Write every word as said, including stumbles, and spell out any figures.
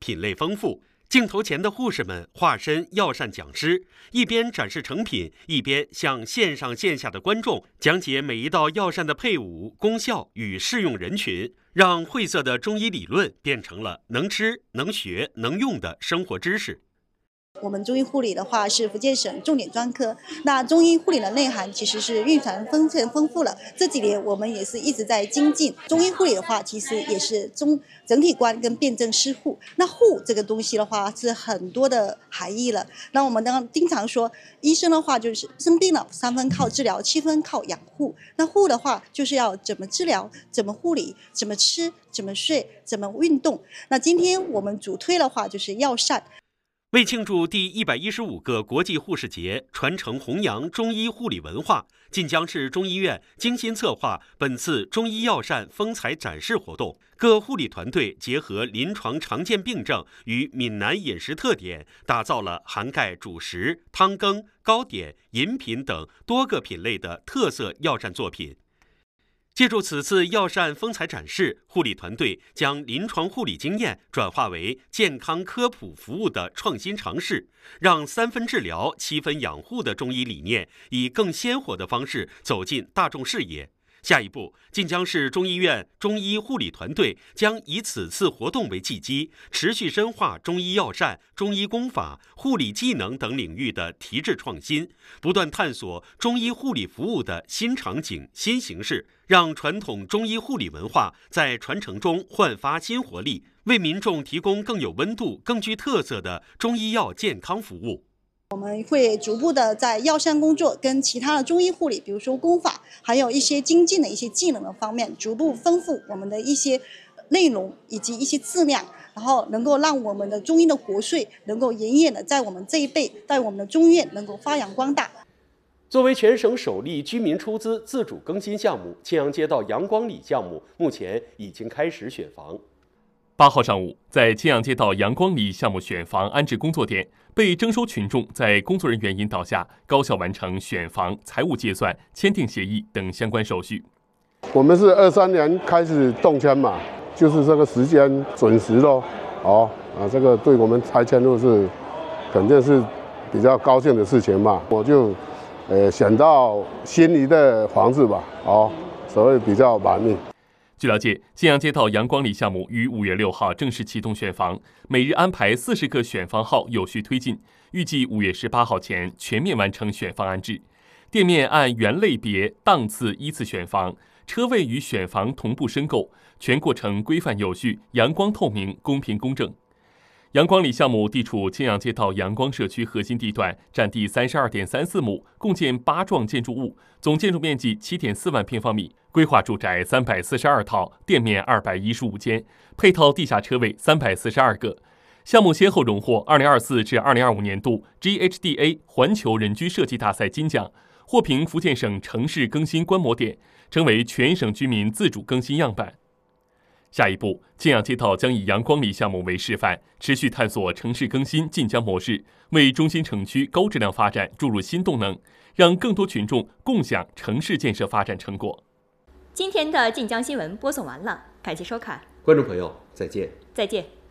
品类丰富。镜头前的护士们化身药膳讲师，一边展示成品，一边向线上线下的观众讲解每一道药膳的配伍、功效与适用人群，让晦涩的中医理论变成了能吃、能学、能用的生活知识。 我们中医护理的话是福建省重点专科，那中医护理的内涵其实是蕴藏丰盛丰富了。这几年我们也是一直在精进中医护理的话，其实也是中整体观跟辨证施护。那护这个东西的话是很多的含义了。那我们刚刚经常说，医生的话就是生病了，三分靠治疗，七分靠养护。那护的话就是要怎么治疗，怎么护理，怎么吃，怎么睡，怎么运动。那今天我们主推的话就是药膳。 为庆祝第一百一十五个国际护士节，传承弘扬中医护理文化，晋江市中医院精心策划本次中医药膳风采展示活动。各护理团队结合临床常见病症与闽南饮食特点，打造了涵盖主食、汤羹、糕点、饮品等多个品类的特色药膳作品。借助此次药膳风采展示，护理团队将临床护理经验转化为健康科普服务的创新尝试，让三分治疗、七分养护的中医理念以更鲜活的方式走进大众视野。下一步，晋江市中医院中医护理团队将以此次活动为契机，持续深化中医药膳、中医功法、护理技能等领域的提质创新，不断探索中医护理服务的新场景、新形式，让传统中医护理文化在传承中焕发新活力，为民众提供更有温度、更具特色的中医药健康服务。 我们会逐步的在药膳工作跟其他的中医护理，比如说功法，还有一些精进的一些技能的方面，逐步丰富我们的一些内容以及一些质量，然后能够让我们的中医的国粹能够远远的在我们这一辈，在我们的中院能够发扬光大。 作为全省首例居民出资自主更新项目，青阳街道阳光里项目目前已经开始选房。 八号上午，在青阳街道阳光里项目选房安置工作点，被征收群众在工作人员引导下，高效完成选房、财务结算、签订协议等相关手续。 我们是二三年开始动迁嘛，就是这个时间准时咯。哦啊，这个对我们拆迁户是肯定是比较高兴的事情嘛。我就呃选到心仪的房子吧，哦，所以比较满意。 据了解，青阳街道阳光里项目于五月六号正式启动选房，每日安排四十个选房号有序推进，预计五月十八号前全面完成选房安置。店面按原类别、档次依次选房，车位与选房同步申购，全过程规范有序、阳光透明、公平公正。阳光里项目地处青阳街道阳光社区核心地段，占地三十二点三四亩，共建八幢建筑物，总建筑面积七点四万平方米，规划住宅三百四十二套，店面二百一十五间，配套地下车位三百四十二个。项目先后荣获二零二四至二零二五年度 G H D A 环球人居设计大赛金奖，获评福建省城市更新观摩点，成为全省居民自主更新样板。下一步，青阳街道将以阳光里项目为示范，持续探索城市更新晋江模式，为中心城区高质量发展注入新动能，让更多群众共享城市建设发展成果。 今天的晋江新闻播送完了，感谢收看， 观众朋友，再见。 再见。